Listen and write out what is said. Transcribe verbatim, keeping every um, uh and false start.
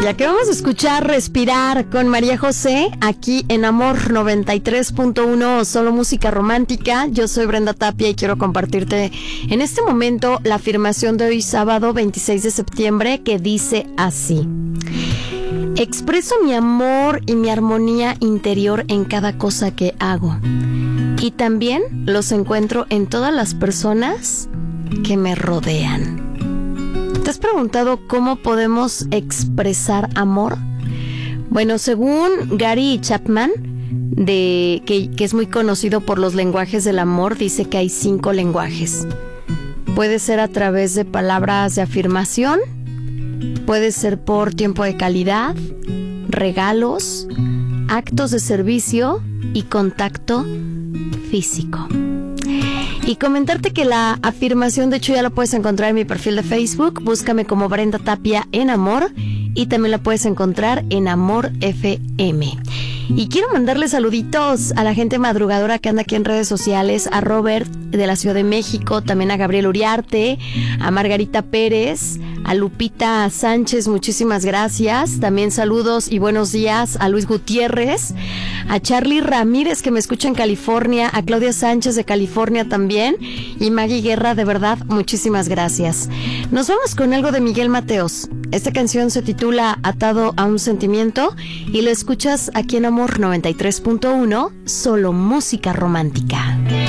Ya que vamos a escuchar Respirar con María José aquí en Amor noventa y tres punto uno, solo música romántica. Yo soy Brenda Tapia y quiero compartirte en este momento la afirmación de hoy sábado veintiséis de septiembre, que dice así: expreso mi amor y mi armonía interior en cada cosa que hago, y también los encuentro en todas las personas que me rodean. ¿Te has preguntado cómo podemos expresar amor? Bueno, según Gary Chapman, de, que, que es muy conocido por los lenguajes del amor, dice que hay cinco lenguajes. Puede ser a través de palabras de afirmación, puede ser por tiempo de calidad, regalos, actos de servicio y contacto físico. Y comentarte que la afirmación, de hecho, ya la puedes encontrar en mi perfil de Facebook. Búscame como Brenda Tapia en Amor, y también la puedes encontrar en Amor F M. Y quiero mandarle saluditos a la gente madrugadora que anda aquí en redes sociales, a Robert de la Ciudad de México, también a Gabriel Uriarte, a Margarita Pérez, a Lupita Sánchez, muchísimas gracias. También saludos y buenos días a Luis Gutiérrez, a Charlie Ramírez, que me escucha en California, a Claudia Sánchez de California también, y Maggie Guerra, de verdad, muchísimas gracias. Nos vamos con algo de Miguel Mateos. Esta canción se titula Atado a un sentimiento y lo escuchas aquí en Amor noventa y tres punto uno, solo música romántica.